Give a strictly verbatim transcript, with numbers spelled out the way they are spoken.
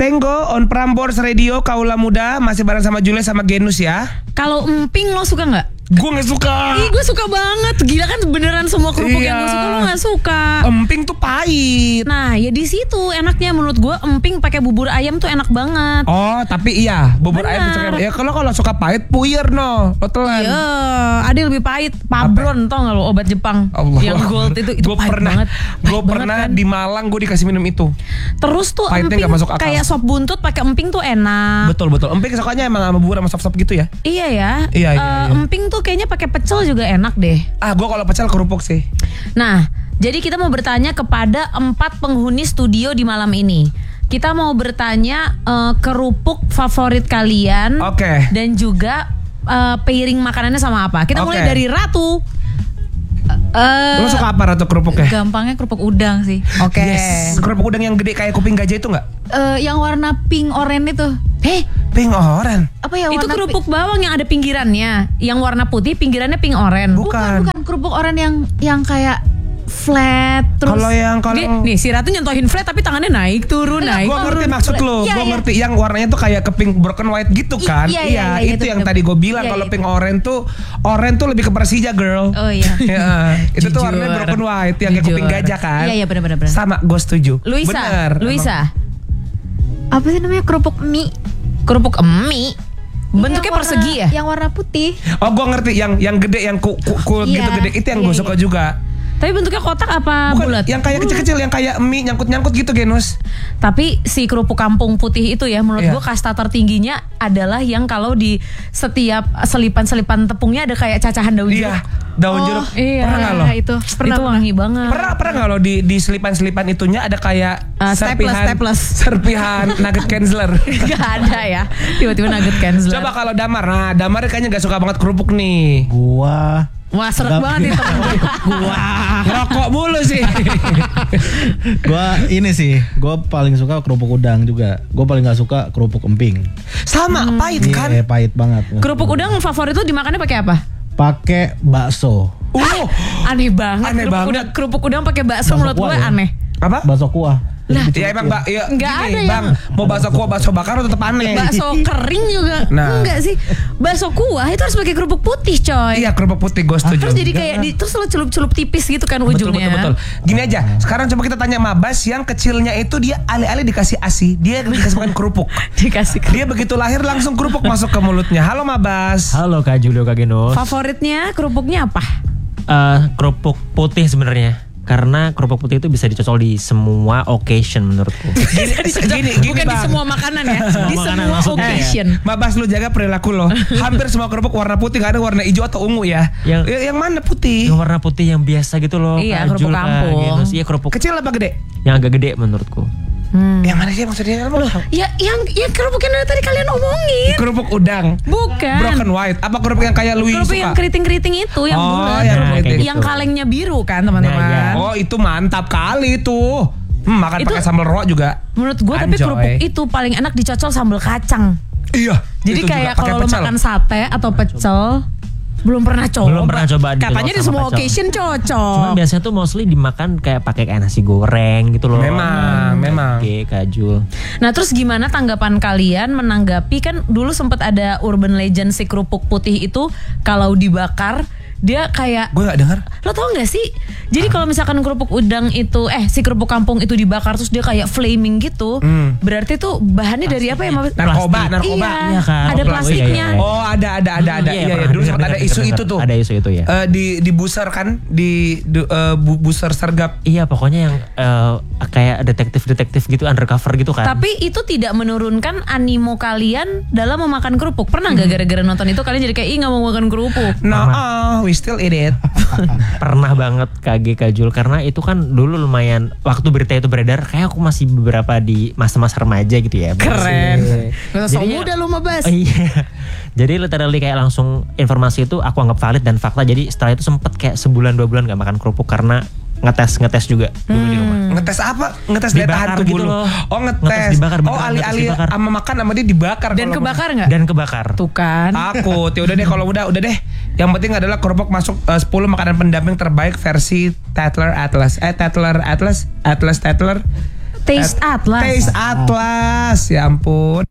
Tenggo on Prambors Radio Kaula Muda masih bareng sama Jules sama Genus ya. Kalau emping lo suka nggak? Gue nggak suka. Ih, gue suka banget. Gila kan beneran semua kerupuk Iya. yang gue suka lo nggak suka. Emping tuh pahit. Nah, ya di situ enaknya menurut gue emping pakai bubur ayam tuh enak banget. Oh, tapi iya bubur Benar. ayam tuh suka. Ya kalau kalau suka pahit puyer no, lo telan. Iya, ada yang lebih pahit. Pabron tau gak lo obat Jepang Allah. yang gold itu itu Gue pahit pernah, banget. gue Pahit pernah banget kan? di Malang gue dikasih minum itu. Terus tuh Pahitnya emping nggak masuk akal. kayak sop buntut pakai emping tuh enak. Betul betul. Emping sukanya emang sama bubur sama sop-sop gitu ya. Iya ya. Iya, iya, Eh, iya. Emping tuh kayaknya pakai pecel juga enak deh. Ah, gue kalau pecel kerupuk sih. Nah, jadi kita mau bertanya kepada empat penghuni studio di malam ini. Kita mau bertanya eh, kerupuk favorit kalian. Oke. Dan juga eh, pairing makanannya sama apa. Kita mulai Oke. dari Ratu. Eh, Lo suka apa Ratu kerupuknya? Gampangnya kerupuk udang sih. Oke. Yes. Kerupuk udang yang gede kayak kuping gajah itu nggak? Eh, yang warna pink oranye itu. Eh, Pink oren. Apa ya itu warna kerupuk bawang yang ada pinggirannya, yang warna putih, pinggirannya pink oren. pink? Bukan, bukan kerupuk oranye yang yang kayak flat terus. Kalau yang kalau Dia- nih si Ratu nyentuhin flat tapi tangannya naik turun naik. gue ngerti turun. maksud lo, Iya, gue iya. ngerti yang warnanya tuh kayak ke pink broken white gitu I- kan? iya, iya, iya, itu itu yang bener. tadi gue bilang Iya, kalau iya. pink orange tuh, orange tuh lebih ke Persija girl. Oh iya. Ya, itu tuh Jujur. warnanya broken white yang kayak Jujur. kuping gajah kan? Iya iya benar-benar. benar. Sama, gue setuju. Luisa, Bener, Luisa, Apa sih namanya kerupuk mie? kerupuk emi. Bentuknya Yang warna- persegi ya? Yang warna putih. Emang. Oh, gue ngerti yang yang gede, yang ku, ku, ku Iya, gitu gede itu yang iya, gue iya. suka juga. Tapi bentuknya kotak apa Bukan bulat? yang kayak kecil-kecil, yang kayak mie nyangkut-nyangkut gitu Genus. Tapi si kerupuk kampung putih itu ya menurut Iya. gue kasta tertingginya adalah yang kalau di setiap selipan-selipan tepungnya ada kayak cacahan daun jeruk. Iya, daun Oh, jeruk. iya. Pernah nggak lo? Itu. Pernah, itu wangi banget. Pernah pernah nggak lo di di selipan-selipan itunya ada kayak Uh, staples, staples. serpihan nugget canceler. Gak ada ya. Tiba-tiba nugget cancel. Coba kalau Damar, nah Damar kayaknya gak suka banget kerupuk nih. Gua Wah seret Nggak- banget nih temen gue. Wah, ngerokok mulu sih. gua ini sih, gua paling suka kerupuk udang juga. Gua paling nggak suka kerupuk emping. Sama, pahit kan? Iya, pahit banget. Kerupuk udang favorit lu dimakannya pakai apa? Pakai bakso. Uh, Aneh banget. Aneh kerupuk banget. Udang, kerupuk udang pakai bakso Bakso menurut gue kuah ya? aneh. apa? Bakso kuah. Lah, Ya emang mbak, ya, Nggak gini, ada yang- bang, mau bakso kuah, bakso bakar tetap aneh. Bakso kering juga Nah. enggak sih. Bakso kuah itu harus pakai kerupuk putih, coy. Iya kerupuk putih, gue setuju. Terus jadi kayak di, terus lo celup-celup tipis gitu kan Betul, ujungnya. betul, betul. Gini aja, sekarang coba kita tanya Mabas yang kecilnya itu dia alih-alih dikasih asi, dia dikasih makan kerupuk. Dikasih Dia begitu lahir langsung kerupuk masuk ke mulutnya. Halo Mabas. Halo Kak Julio, Kak Genus. favoritnya kerupuknya apa? Eh, kerupuk putih sebenarnya. Karena kerupuk putih itu bisa dicocol di semua occasion menurutku. Gini, gini, gini, Bukan di Bang. semua makanan ya, di makanan semua maksudnya. occasion. Mabas lu jaga perilaku lo. Hampir semua kerupuk warna putih, gak ada warna hijau atau ungu ya. Yang- Ya, yang mana putih? Yang warna putih yang biasa gitu loh. Iya, Kak kerupuk Jul, Kak kampung. Genus. Iya, kerupuk Kecil apa gede? yang agak gede menurutku. Hmm. Yang mana sih maksudnya? Loh, Ya, yang yang kerupuk yang dari tadi kalian omongin. kerupuk udang. Bukan. Broken white. Apa kerupuk yang kayak Louis Kerupuk suka? yang keriting-keriting itu yang Oh, bulat. yang Kerupuk- keriting. yang Gitu. kalengnya biru kan, teman-teman. Nah, iya. Oh, itu mantap kali tuh. Hmm, makan Itu- pakai sambal raw juga. Menurut gue tapi Anjoy. kerupuk itu paling enak dicocol sambal kacang. Iya. Jadi itu juga kayak pakai kalau lo pecel. makan sate atau pecel, belum pernah coba. Belum pernah coba di Katanya di telur sama semua pecel. occasion cocok. Cuman biasanya tuh mostly dimakan kayak pakai kayak nasi goreng gitu loh. Memang, memang. Oke, Kak Jul. Nah terus gimana tanggapan kalian menanggapi kan dulu sempat ada urban legend si kerupuk putih itu kalau dibakar dia kayak Gue gak dengar. lo tau gak sih? Jadi kalau misalkan kerupuk udang itu eh si kerupuk kampung itu dibakar terus dia kayak flaming gitu, Hmm. berarti tuh bahannya dari apa ya? Mabes? Narkoba, narkoba. Iya, Iya kan? ada Oh, plastiknya. iya, iya. Oh, ada ada ada ada. Hmm, Iya, iya, pernah dulu dengar, sempat ada dengar, isu dengar. itu tuh. Ada isu itu ya. Eh, di di booster kan, di, di eh, bu- booster sergap. Iya, pokoknya yang eh, kayak detektif-detektif gitu, undercover gitu kan. Tapi itu tidak menurunkan animo kalian dalam memakan kerupuk. Pernah nggak gara-gara nonton itu kalian jadi kayak ih nggak mau makan kerupuk? No, oh, we still eat it. Pernah banget K G Kak Jul, karena itu kan dulu lumayan waktu berita itu beredar, kayak aku masih beberapa di masa-masa remaja gitu ya. Keren. Gak usah Jadi- muda lu Mabas. Oh, iya. Jadi literally kayak langsung informasi itu aku anggap valid dan fakta. Jadi setelah itu sempet kayak sebulan dua bulan gak makan kerupuk karena ngetes ngetes juga dulu di rumah. Ngetes apa? Ngetes daya Dibakar tahan tubuh gitu lu. loh. Oh, ngetes. Ngetes dibakar, oh, beneran alih-alih ngetes dibakar. sama makan sama dia dibakar. Dan kalau kebakar nggak? Dan kebakar. Tuh kan. Aku, ya udah deh kalau udah udah deh. Yang penting adalah kerupuk masuk eh, sepuluh makanan pendamping terbaik versi Tatler Atlas. Eh Tatler Atlas, Atlas Tatler. Taste Atlas. Taste Atlas. Ya ampun.